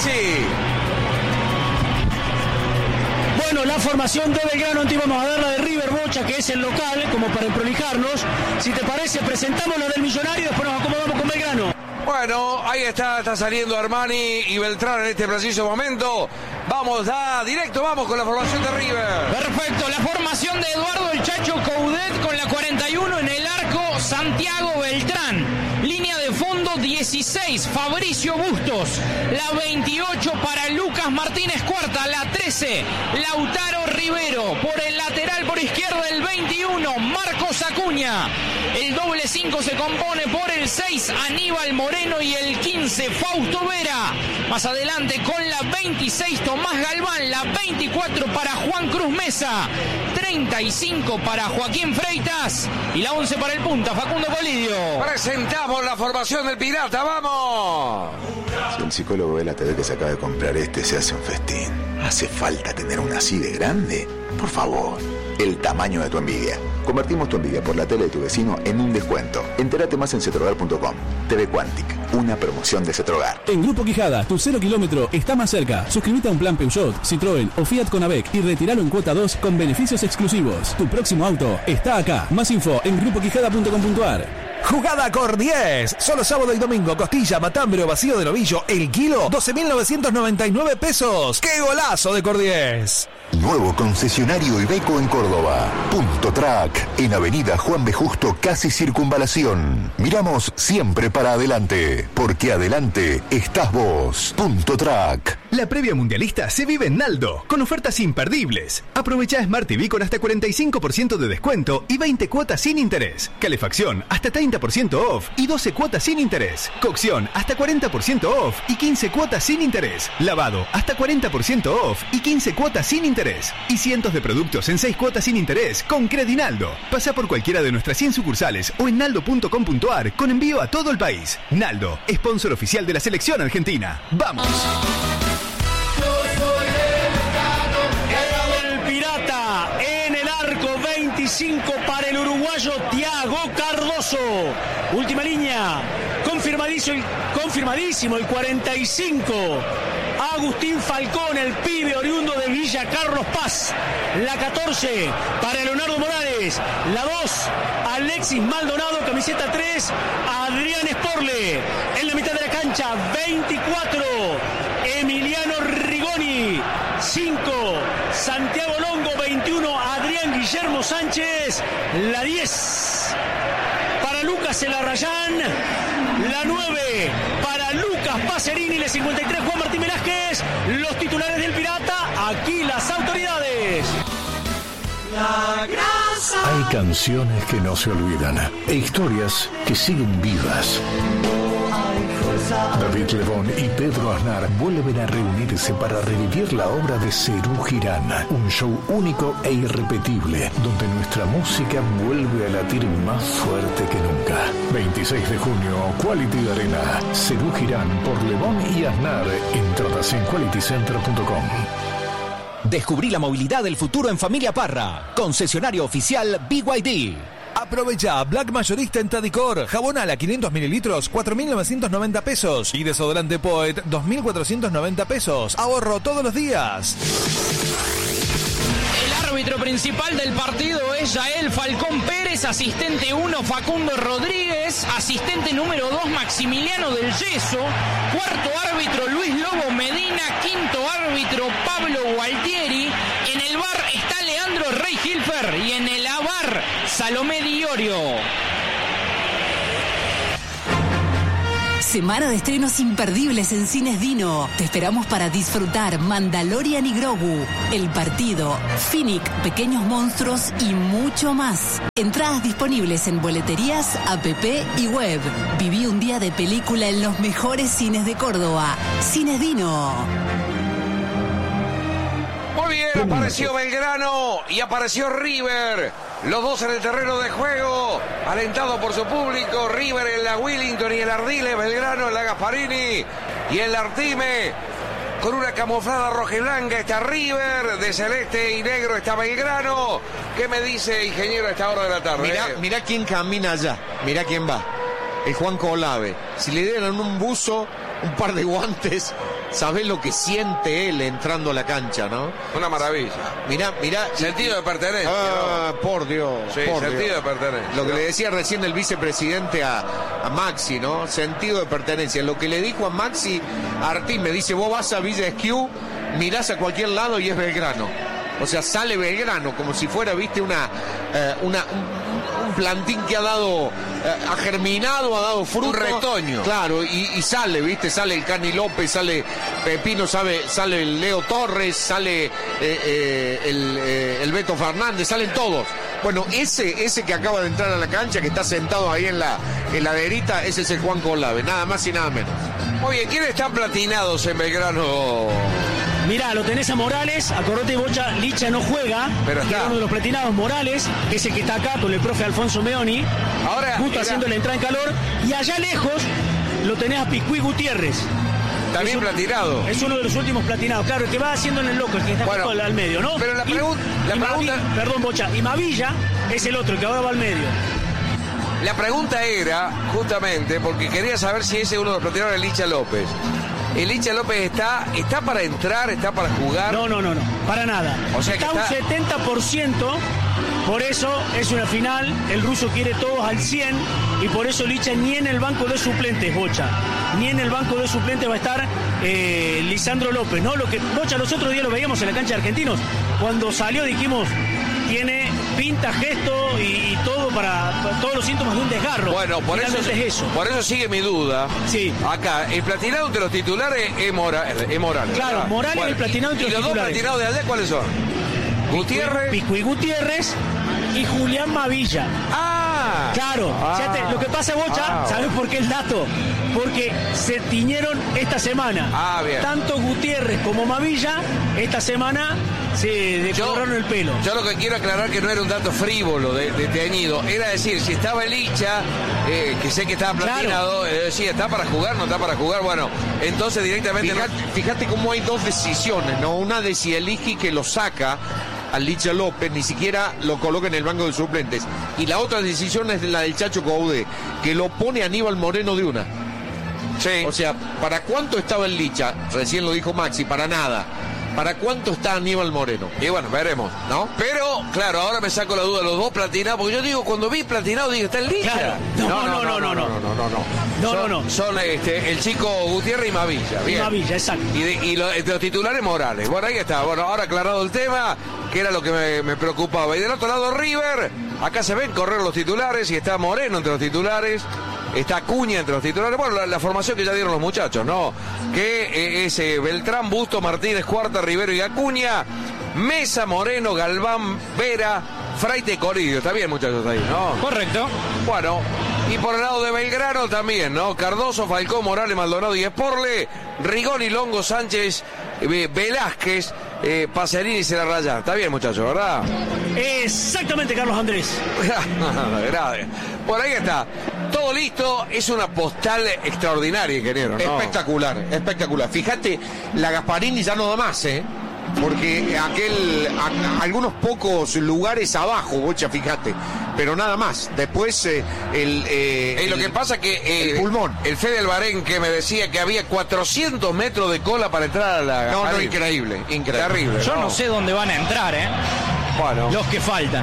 Maxi. Bueno, la formación de Belgrano, antes vamos a ver la de River Bocha, que es el local, como para emprolijarnos. Si te parece, presentamos la del Millonario y después nos acomodamos con Belgrano. Bueno, ahí está saliendo Armani y Beltrán en este preciso momento. Vamos directo, vamos con la formación de River. Perfecto, la formación de Eduardo el Chacho Coudet con la 41 en el arco, Santiago Beltrán. Línea de fondo 16, Fabricio Bustos. La 28 para Lucas Martínez Cuarta. La 13, Lautaro Rivero. Por el lateral por izquierda el 21, Marcos Acuña. El doble 5 se compone por el 6, Aníbal Moreno, y el 15, Fausto Vera. Más adelante con la 26, Tomás Galván. La 24 para Juan Cruz Mesa. 35 para Joaquín Freitas. Y la 11 para el punta, Facundo Colidio. Presentamos la formación del Pirata, ¡vamos! Si el psicólogo ve la TV que se acaba de comprar se hace un festín. ¿Hace falta tener una así de grande? Por favor, el tamaño de tu envidia. Convertimos tu envidia por la tele de tu vecino en un descuento. Entérate más en cetrogar.com. TV Quantic, una promoción de Cetrogar. En Grupo Quijada, tu 0 kilómetro está más cerca. Suscríbete a un plan Peugeot, Citroën o Fiat Conavec y retíralo en cuota 2 con beneficios exclusivos. Tu próximo auto está acá. Más info en grupoquijada.com.ar. Jugada Cor 10. Solo sábado y domingo. Costilla, matambre o vacío de novillo. El kilo, 12.999 pesos. ¡Qué golazo de Cor 10! Nuevo concesionario Iveco en Córdoba. Punto Track. En Avenida Juan B. Justo, casi Circunvalación. Miramos siempre para adelante. Porque adelante estás vos. Punto Track. La previa mundialista se vive en Naldo, con ofertas imperdibles. Aprovecha Smart TV con hasta 45% de descuento y 20 cuotas sin interés. Calefacción hasta 30% off y 12 cuotas sin interés. Cocción hasta 40% off y 15 cuotas sin interés. Lavado hasta 40% off y 15 cuotas sin interés. Y cientos de productos en 6 cuotas sin interés con Credinaldo. Pasa por cualquiera de nuestras 100 sucursales o en naldo.com.ar con envío a todo el país. Naldo, sponsor oficial de la selección argentina. ¡Vamos! El Pirata en el arco, 25 para el uruguayo Thiago Cardoso. Última línea, confirmadísimo el 45. Agustín Falcón, el pibe oriundo de Villa Carlos Paz. La 14 para Leonardo Morales. La 2, Alexis Maldonado, camiseta 3, Adrián Sporle. En la mitad de la cancha, 24, Emiliano Rigoni. 5, Santiago Longo. 21, Adrián Guillermo Sánchez. La 10 para Lucas Elarrayán. La 9 para Lucas Pacerini. La 53, Juan Martín Velázquez. Los titulares del Pirata, aquí las autoridades. Hay canciones que no se olvidan e historias que siguen vivas. David Lebón y Pedro Aznar vuelven a reunirse para revivir la obra de Serú Girán, un show único e irrepetible, donde nuestra música vuelve a latir más fuerte que nunca. 26 de junio, Quality Arena, Serú Girán por Lebón y Aznar. Entradas en qualitycenter.com. Descubrí la movilidad del futuro en Familia Parra. Concesionario oficial BYD. Aprovecha Black Mayorista en Tadicor. Jabón a 500 mililitros, 4.990 pesos. Y desodorante Poet, 2.490 pesos. Ahorro todos los días. El árbitro principal del partido es Yael Falcón Pérez, asistente 1 Facundo Rodríguez, asistente número 2 Maximiliano del Yeso, cuarto árbitro Luis Lobo Medina, quinto árbitro Pablo Gualtieri, en el VAR está Leandro Rey Hilfer y en el AVAR Salomé Diorio. Semana de estrenos imperdibles en Cines Dino. Te esperamos para disfrutar Mandalorian y Grogu, El Partido, Finnick, Pequeños Monstruos y mucho más. Entradas disponibles en boleterías, app y web. Viví un día de película en los mejores cines de Córdoba. Cines Dino. Muy bien, apareció Belgrano y apareció River. Los dos en el terreno de juego, alentado por su público. River en la Willington y el Ardiles, Belgrano en la Gasparini y el Artime. Con una camuflada roja y blanca está River, de celeste y negro está Belgrano. ¿Qué me dice, ingeniero, a esta hora de la tarde? Mirá quién camina allá, mirá quién va. El Juan Colave. Si le dieran un buzo, un par de guantes, sabés lo que siente él entrando a la cancha, ¿no? Una maravilla. Mirá. Sentido de pertenencia. Por Dios. Sí, sentido de pertenencia. Lo que le decía recién el vicepresidente a Maxi, ¿no? Sentido de pertenencia. Lo que le dijo a Maxi Artín, me dice, vos vas a Villa Esquiú, mirás a cualquier lado y es Belgrano. O sea, sale Belgrano como si fuera, viste, un plantín que ha germinado, ha dado fruto. Un retoño. Claro, y sale, viste, sale el Cani López, sale Pepino, sale el Leo Torres, sale el Beto Fernández, salen todos. Bueno, ese que acaba de entrar a la cancha, que está sentado ahí en la heladerita, ese es el Juan Colave, nada más y nada menos. Muy bien, ¿quiénes están platinados en Belgrano? Mirá, lo tenés a Morales, acordate, Bocha, Licha no juega, pero que está uno de los platinados, Morales, que es el que está acá con el profe Alfonso Meoni, ahora justo haciendo la entrada en calor, y allá lejos lo tenés a Picuí Gutiérrez. También platinado. Es uno de los últimos platinados, claro, el que va haciendo en el loco, el que está justo al medio, ¿no? Pero la pregunta... Perdón, Bocha, y Mavilla es el otro, el que ahora va al medio. La pregunta era, justamente, porque quería saber si ese uno de los platinados era el Licha López. ¿El Licha López está para entrar, está para jugar? No, para nada. O sea está que un 70%, por eso es una final, el ruso quiere todos al 100 y por eso Licha ni en el banco de suplentes, Bocha. Ni en el banco de suplentes va a estar Lisandro López, ¿no? Bocha, los otros días lo veíamos en la cancha de Argentinos. Cuando salió dijimos, tiene pinta, gesto y todo para todos los síntomas de un desgarro. Bueno, por eso sigue mi duda. Sí. Acá, el platinado entre los titulares es Morales. Claro, ¿verdad? Morales es el platinado entre los titulares. ¿Y los dos platinados de allá cuáles son? Gutiérrez. Picuí Gutiérrez y Julián Mavilla. Claro, fíjate, lo que pasa, Bocha, ¿sabes por qué el dato? Porque se tiñeron esta semana. Bien. Tanto Gutiérrez como Mavilla, esta semana se decoloraron el pelo. Yo lo que quiero aclarar que no era un dato frívolo de teñido. Era decir, si estaba el Licha, que sé que estaba platinado, decía, ¿está para jugar? ¿No está para jugar? Bueno, entonces directamente... Fíjate cómo hay dos decisiones, ¿no? Una de si elige que lo saca al Licha López, ni siquiera lo coloca en el banco de suplentes. Y la otra decisión es la del Chacho Coudet, que lo pone a Aníbal Moreno de una. Sí. O sea, ¿para cuánto estaba el Licha? Recién lo dijo Maxi, para nada. ¿Para cuánto está Aníbal Moreno? Y bueno, veremos, ¿no? Pero, claro, ahora me saco la duda de los dos platinados, porque yo digo, cuando vi platinado, digo, ¿está el Licha? Claro. No. Son el chico Gutiérrez y Mavilla. Bien. Y Mavilla, exacto. Y los titulares Morales. Bueno, ahí está. Bueno, ahora aclarado el tema, que era lo que me preocupaba. Y del otro lado, River. Acá se ven correr los titulares y está Moreno entre los titulares. Está Acuña entre los titulares. Bueno, la formación que ya dieron los muchachos, ¿no? Que es Beltrán, Busto, Martínez, Cuarta, Rivero y Acuña. Mesa, Moreno, Galván, Vera, Fraite, Coridio. Está bien, muchachos, ahí, ¿no? Correcto. Bueno, y por el lado de Belgrano también, ¿no? Cardoso, Falcón, Morales, Maldonado y Esporle. Rigoni, Longo, Sánchez, Velázquez, Pacerini y Celarrayán. Está bien, muchachos, ¿verdad? Exactamente, Carlos Andrés. Gracias. Por ahí está. Todo listo. Es una postal extraordinaria, ingeniero, ¿no? Espectacular. Fíjate, la Gasparini ya no da más, ¿eh? Porque algunos pocos lugares abajo, Bocha, fíjate, pero nada más. Después lo que pasa que el pulmón. El Fede Albarén, que me decía que había 400 metros de cola para entrar a la... No, increíble. Terrible. Yo no sé dónde van a entrar, Bueno. Los que faltan.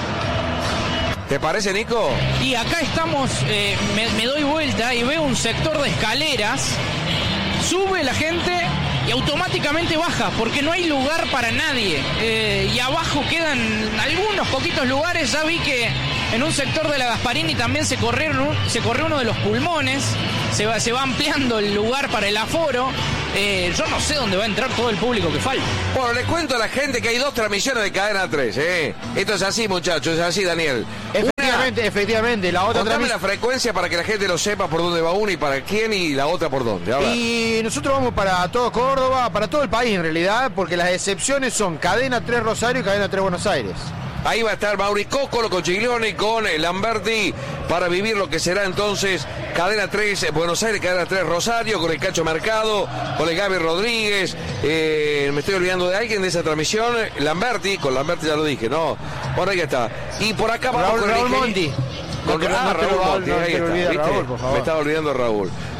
¿Te parece, Nico? Y acá estamos, me doy vuelta y veo un sector de escaleras. Sube la gente y automáticamente baja, porque no hay lugar para nadie. Y abajo quedan algunos poquitos lugares. Ya vi que en un sector de la Gasparini también se corrió uno de los pulmones. Se va ampliando el lugar para el aforo. Yo no sé dónde va a entrar todo el público que falta. Bueno, les cuento a la gente que hay 2 transmisiones de Cadena 3. Esto es así, muchachos, es así, Daniel. Efectivamente, la otra contame la frecuencia para que la gente lo sepa por dónde va uno y para quién y la otra por dónde. Y nosotros vamos para todo Córdoba, para todo el país en realidad, porque las excepciones son Cadena 3 Rosario y Cadena 3 Buenos Aires. Ahí va a estar Mauri Cócolo con Giglioni, con Lamberti, para vivir lo que será entonces Cadena 3 Buenos Aires, Cadena 3 Rosario, con el Cacho Mercado, con el Gaby Rodríguez. Me estoy olvidando de alguien de esa transmisión. Lamberti, con Lamberti ya lo dije, ¿no? Por ahí está. Y por acá vamos con Raúl Monti. Raúl Monti, ahí está, ¿viste? Me estaba olvidando de Raúl.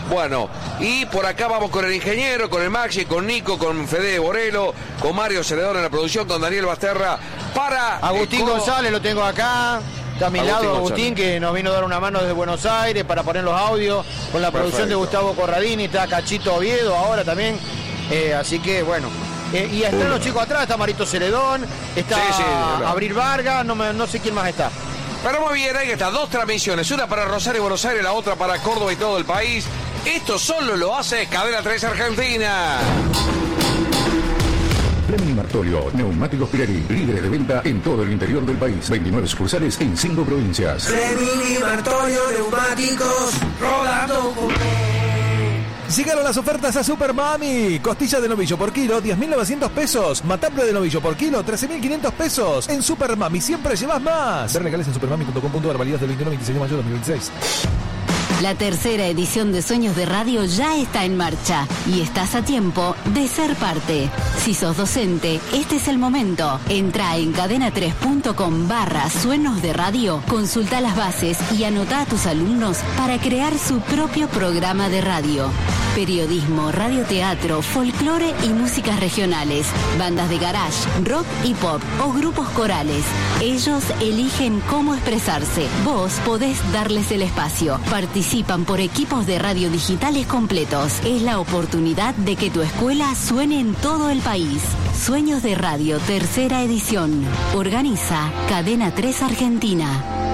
Bueno, y por acá vamos con el ingeniero, con el Maxi, con Nico, con Fede Borelo, con Mario Celedón en la producción, con Daniel Basterra, para... Agustín González lo tengo acá. Está a mi lado Agustín, que nos vino a dar una mano desde Buenos Aires para poner los audios, con la producción de Gustavo Corradini. Está Cachito Oviedo ahora también. Así que bueno. Y están los chicos atrás, está Marito Celedón, está Abril Vargas, no sé quién más está. Pero muy bien, ahí está, 2 transmisiones, una para Rosario y Buenos Aires, la otra para Córdoba y todo el país. Esto solo lo hace Cadena 3 Argentina. Fleming y Martolio, neumáticos Pirelli, líderes de venta en todo el interior del país. 29 sucursales en 5 provincias. Fleming y Martolio, neumáticos, rodando con... Llegaron las ofertas a Super Mami. Costilla de novillo por kilo, 10.900 pesos. Matambre de novillo por kilo, 13.500 pesos. En Super Mami siempre llevas más. Ver legales en supermami.com.ar, válidas del 21 al 26 de mayo de 2026. La tercera edición de Sueños de Radio ya está en marcha y estás a tiempo de ser parte. Si sos docente, este es el momento. Entra en cadena3.com/Sueños de Radio, consulta las bases y anota a tus alumnos para crear su propio programa de radio. Periodismo, radioteatro, folclore y músicas regionales, bandas de garage, rock y pop o grupos corales. Ellos eligen cómo expresarse. Vos podés darles el espacio. Participan por equipos de radio digitales completos. Es la oportunidad de que tu escuela suene en todo el país. Sueños de Radio, tercera edición. Organiza Cadena 3 Argentina.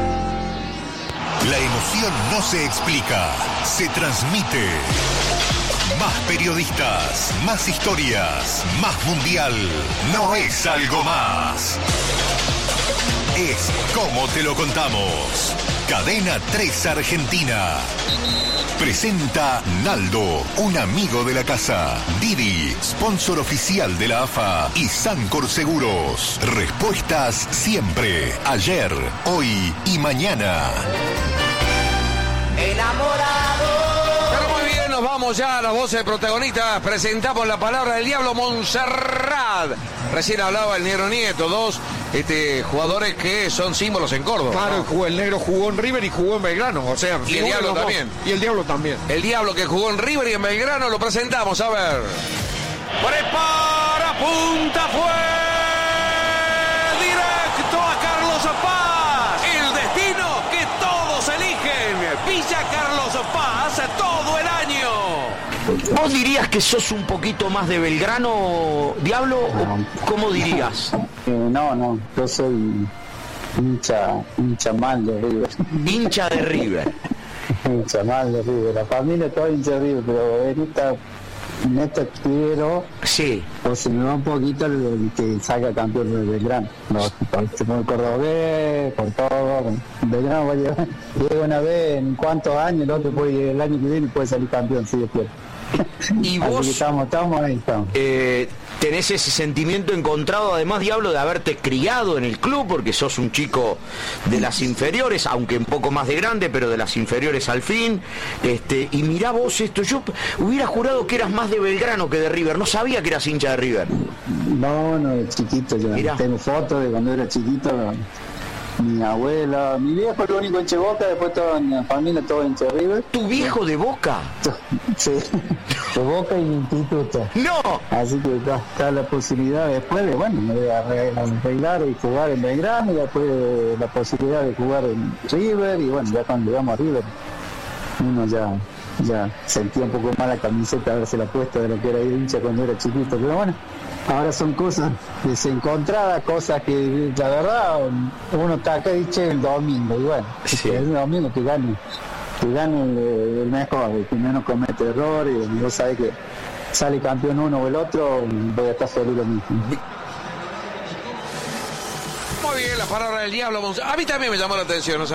La emoción no se explica, se transmite. Más periodistas, más historias, más mundial. No es algo más. Es como te lo contamos. Cadena 3 Argentina. Presenta Naldo, un amigo de la casa. Didi, sponsor oficial de la AFA. Y Sancor Seguros. Respuestas siempre. Ayer, hoy y mañana. Enamorado. Pero muy bien, nos vamos ya a las voces de protagonistas. Presentamos la palabra del Diablo Montserrat. Recién hablaba el Negro Nieto, 2 jugadores que son símbolos en Córdoba. Claro, ¿no? El Negro jugó en River y jugó en Belgrano, o sea... Y el Diablo también. Y el Diablo también. El Diablo que jugó en River y en Belgrano, lo presentamos, a ver. Prepara, punta, fue directo a Carlos Paz. El destino que todos eligen. Villa Carlos Paz todo el año. ¿Vos dirías que sos un poquito más de Belgrano, Diablo? ¿O cómo dirías? No, yo soy hincha mal de River. Hincha de River. Hincha mal de River. La familia toda hincha de River, pero en esta quiero. Sí. O se me va un poquito el que salga campeón de Belgrano. Por el cordobés, por todo. Belgrano va a llegar. Llega una vez en cuántos años, el otro puede, el año que viene puede salir campeón, si Dios quiere. Y vos estamos ahí. Tenés ese sentimiento encontrado, además, Diablo, de haberte criado en el club, porque sos un chico de las inferiores, aunque un poco más de grande, pero de las inferiores al fin. Y mirá vos esto, yo hubiera jurado que eras más de Belgrano que de River, no sabía que eras hincha de River. No, de chiquito, yo tengo fotos de cuando era chiquito. Mi abuela, mi viejo, el único hincha de Boca, después toda mi familia, todo hincha de River. ¿Tu viejo de Boca? Sí, de Boca y Instituto. ¡No! Así que está la posibilidad después de, me voy a arreglar y jugar en Belgrano, y después la posibilidad de jugar en River, y ya cuando llegamos a River, uno ya sentía un poco más la camiseta, haberse la puesta de lo que era ir hincha cuando era chiquito, pero bueno. Ahora son cosas desencontradas, cosas que la verdad uno está acá y el domingo, y sí. El domingo que gane el mejor, el que menos comete errores, y vos sabés que sale campeón uno o el otro, voy a estar feliz lo mismo. Muy bien, la palabra del Diablo. A mí también me llamó la atención, ¿no?